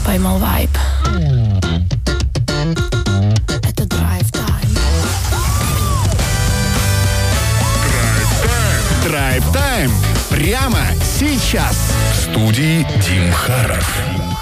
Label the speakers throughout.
Speaker 1: Поймал вайб. Это драйв тайм.
Speaker 2: Драйв тайм. Прямо сейчас. В студии Дим Харов.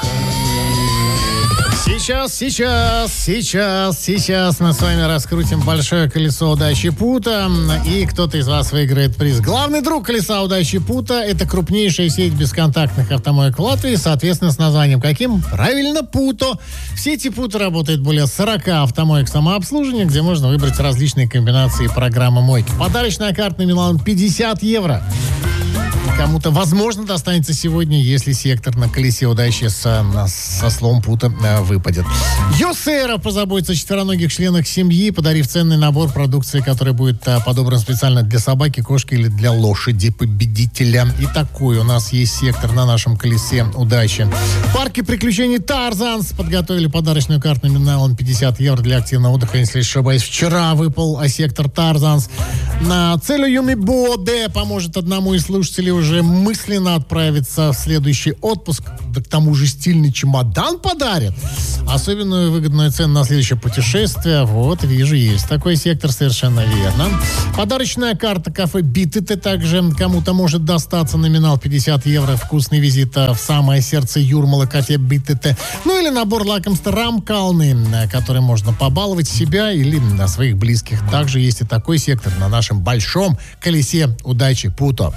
Speaker 3: Сейчас мы с вами раскрутим большое колесо удачи Пута, и кто-то из вас выиграет приз. Главный друг колеса удачи Пута – это крупнейшая сеть бесконтактных автомоек в Латвии, соответственно, с названием каким? Правильно, Путо. В сети Путо работает более 40 автомоек самообслуживания, где можно выбрать различные комбинации программы мойки. Подарочная карта номиналом 50 евро. Кому-то, возможно, достанется сегодня, если сектор на колесе удачи со словом Пута выпадет. Йосера позаботится о четвероногих членах семьи, подарив ценный набор продукции, который будет подобран специально для собаки, кошки или для лошади победителя. И такой у нас есть сектор на нашем колесе удачи. В парке приключений Тарзанс подготовили подарочную карту номиналом 50 евро для активного отдыха. Если не ошибаюсь, вчера выпал сектор Тарзанс. На целью Юмибоде поможет одному из слушателей уже мысленно отправиться в следующий отпуск. Да к тому же стильный чемодан подарит. Особенную выгодную цену на следующее путешествие. Вот, вижу, есть такой сектор, совершенно верно. Подарочная карта кафе Битете также кому-то может достаться. Номинал 50 евро. Вкусный визит в самое сердце Юрмалы кафе Битете. Ну или набор лакомств Рамкалны, который можно побаловать себя или своих близких. Также есть и такой сектор на нашем большом колесе удачи Путо.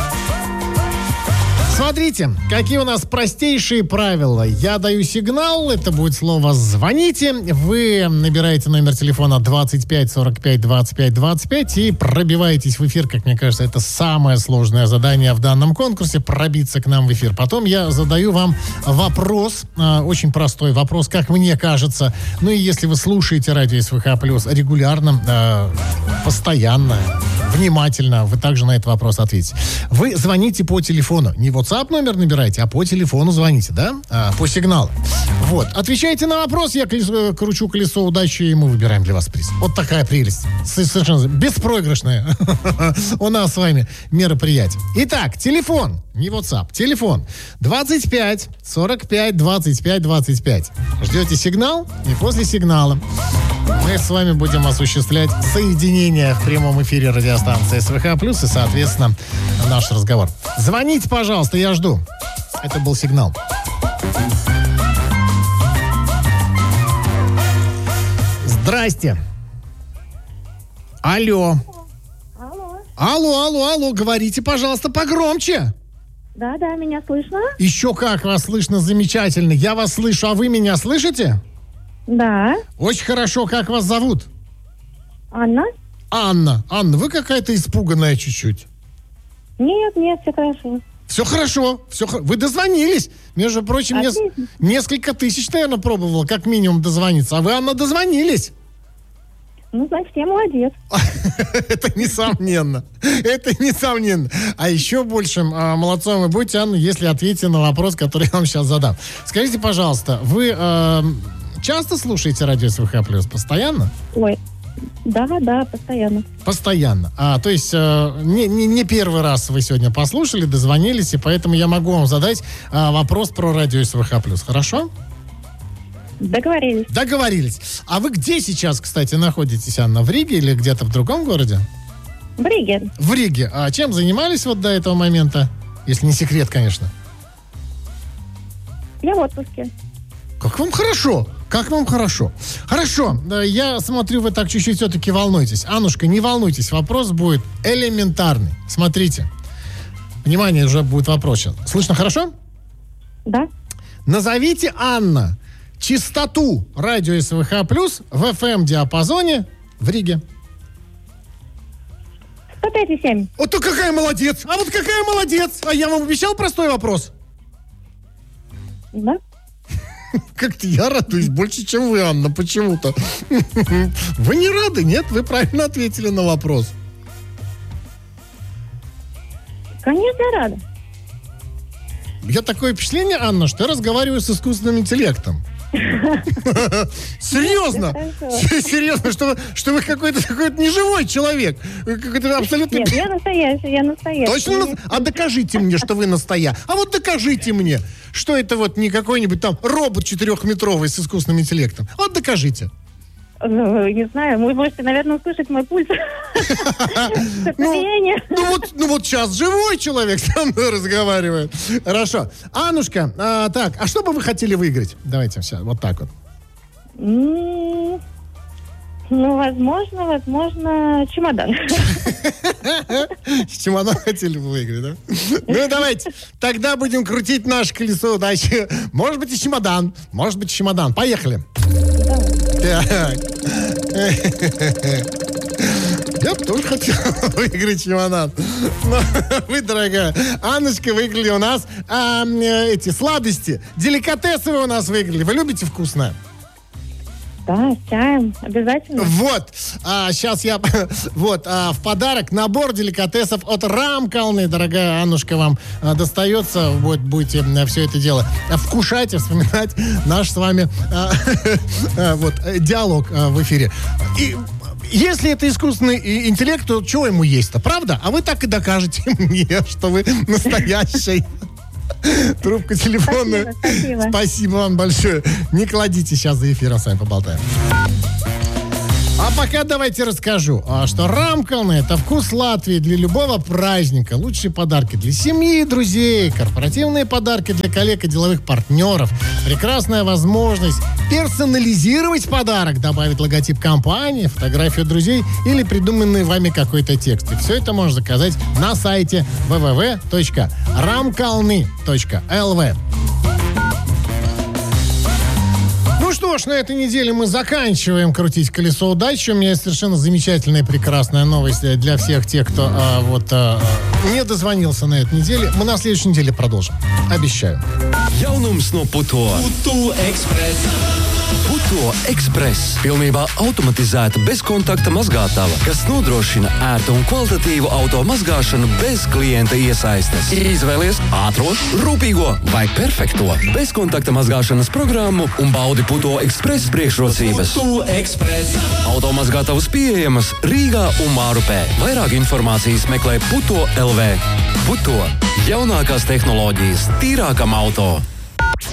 Speaker 3: Смотрите, какие у нас простейшие правила. Я даю сигнал, это будет слово «звоните». Вы набираете номер телефона 25 45 25 25 и пробиваетесь в эфир. Как мне кажется, это самое сложное задание в данном конкурсе — пробиться к нам в эфир. Потом я задаю вам вопрос, очень простой вопрос, как мне кажется. Ну и если вы слушаете радио СВХ+, регулярно, постоянно, внимательно, вы также на этот вопрос ответите. Вы звоните по телефону, не WhatsApp номер набираете, а по телефону звоните, да? По сигналу. Вот. Отвечайте на вопрос, я кручу колесо удачи, и мы выбираем для вас приз. Вот такая прелесть. Совершенно беспроигрышная у нас с вами мероприятие. Итак, телефон, не WhatsApp, телефон 25 45 25 25. Ждете сигнал, и после сигнала мы с вами будем осуществлять соединение в прямом эфире радиостанции СВХ+, и, соответственно, наш разговор. Звоните, пожалуйста, я жду. Это был сигнал. Здрасте. Алло. Алло, говорите, пожалуйста, погромче.
Speaker 4: Да, меня слышно?
Speaker 3: Еще как вас слышно, замечательно. Я вас слышу, а вы меня слышите?
Speaker 4: Да.
Speaker 3: Очень хорошо. Как вас зовут?
Speaker 4: Анна.
Speaker 3: Анна, вы какая-то испуганная чуть-чуть.
Speaker 4: Нет, все хорошо.
Speaker 3: Все хорошо. Вы дозвонились. Между прочим, несколько тысяч, наверное, пробовала, как минимум, дозвониться. А вы, Анна, дозвонились.
Speaker 4: Ну, значит, я молодец.
Speaker 3: Это несомненно. А еще большим молодцом вы будете, Анна, если ответите на вопрос, который я вам сейчас задам. Скажите, пожалуйста, вы часто слушаете радио СВХ+? Постоянно?
Speaker 4: Ой, да, постоянно.
Speaker 3: Постоянно. То есть не первый раз вы сегодня послушали, дозвонились, и поэтому я могу вам задать вопрос про радио СВХ+. Хорошо? Договорились. А вы где сейчас, кстати, находитесь, Анна? В Риге или где-то в другом городе?
Speaker 4: В Риге.
Speaker 3: В Риге. А чем занимались вот до этого момента? Если не секрет, конечно.
Speaker 4: Я в отпуске.
Speaker 3: Как вам хорошо. Хорошо. Я смотрю, вы так чуть-чуть все-таки волнуетесь. Аннушка, не волнуйтесь. Вопрос будет элементарный. Смотрите. Внимание, уже будет вопрос. Слышно хорошо?
Speaker 4: Да.
Speaker 3: Назовите, Анна, частоту радио СВХ+ в FM-диапазоне в Риге.
Speaker 4: 105,7.
Speaker 3: Вот какая молодец! А я вам обещал простой вопрос?
Speaker 4: Да.
Speaker 3: Как-то я радуюсь больше, чем вы, Анна, почему-то. Вы не рады? Нет? Вы правильно ответили на вопрос.
Speaker 4: Конечно, я рада.
Speaker 3: Я такое впечатление, Анна, что я разговариваю с искусственным интеллектом. Серьезно? Серьезно, что вы какой-то неживой человек. Какой-то абсолютно...
Speaker 4: Нет, я настоящая.
Speaker 3: Точно? А докажите мне, что вы настоящая. А вот докажите мне. что это вот не какой-нибудь там робот 4-метровый с искусственным интеллектом? Вот докажите.
Speaker 4: Не знаю, вы можете, наверное, услышать мой пульс. Сердцебиение.
Speaker 3: Ну вот сейчас живой человек со мной разговаривает. Хорошо. Аннушка, так, а что бы вы хотели выиграть? Давайте все, вот так вот.
Speaker 4: Ну, возможно, чемодан.
Speaker 3: Чемодан хотели бы выиграть, да? Ну, давайте. Тогда будем крутить наше колесо удачи. Может быть, и чемодан. Может быть, чемодан. Поехали. Так. Я бы тоже хотел выиграть чемодан. Но вы, дорогая Анночка, выиграли у нас эти сладости. Деликатесы вы у нас выиграли. Вы любите вкусное?
Speaker 4: Да, с чаем, обязательно.
Speaker 3: Вот, сейчас я, в подарок набор деликатесов от Рамкалны, дорогая Аннушка, вам достается, будете все это дело вкушать и вспоминать наш с вами диалог в эфире. И если это искусственный интеллект, то чего ему есть-то, правда? А вы так и докажете мне, что вы настоящий. Трубку телефонную. Спасибо вам большое. Не кладите, сейчас за эфиром с вами поболтаем. А пока давайте расскажу, что Рамкална — это вкус Латвии для любого праздника. Лучшие подарки для семьи, друзей, корпоративные подарки для коллег и деловых партнеров. Прекрасная возможность персонализировать подарок, добавить логотип компании, фотографию друзей или придуманный вами какой-то текст. И все это можно заказать на сайте www.ramkalny.lv. Ну что ж, на этой неделе мы заканчиваем крутить колесо удачи. У меня есть совершенно замечательная и прекрасная новость для всех тех, кто не дозвонился на этой неделе. Мы на следующей неделе продолжим. Обещаю.
Speaker 5: Jaunums no Puto. Puto Express. Puto Express. Pilnībā automatizēta bezkontakta mazgātava, kas nodrošina ērtu un kvalitatīvu auto mazgāšanu bez klienta iesaistes. Izvēlies ātro, rūpīgo vai perfekto bezkontakta mazgāšanas programmu un baudi Puto Express priekšrocības. Puto Express. Automazgātavas pieejamas Rīgā un Mārupē. Vairāk informācijas meklē Puto LV. Puto. Jaunākās tehnoloģijas tīrākam auto.